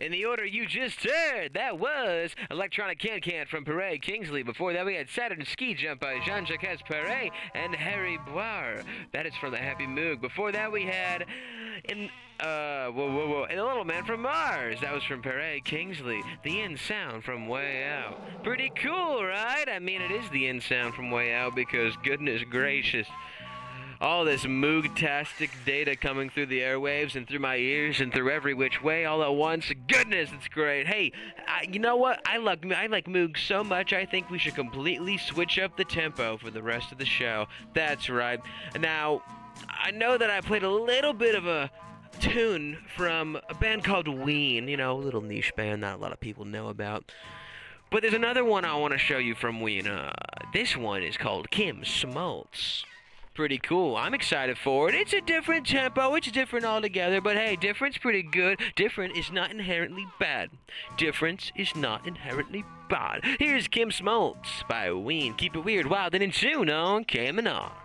In the order you just heard, that was Electronic Can Can from Parade Kingsley. Before that, we had Saturn Ski Jump by Jean-Jacques Perret and Harry Boire. That is from the Happy Moog. Before that, we had and the Little Man from Mars. That was from Parade Kingsley. The In Sound from Way Out. Pretty cool, right? I mean, it is the In Sound from Way Out because goodness gracious. All this Moog-tastic data coming through the airwaves and through my ears and through every which way all at once. Goodness, it's great. Hey, you know what? I like Moog so much, I think we should completely switch up the tempo for the rest of the show. That's right. Now, I know that I played a little bit of a tune from a band called Ween. You know, a little niche band not a lot of people know about. But there's another one I want to show you from Ween. This one is called Kim Smoltz. Pretty cool. I'm excited for it. It's a different tempo. It's different altogether. But hey, different's pretty good. Different is not inherently bad. Difference is not inherently bad. Here's Kim Smoltz by Ween. Keep it weird, wild, and in tune on KMNR.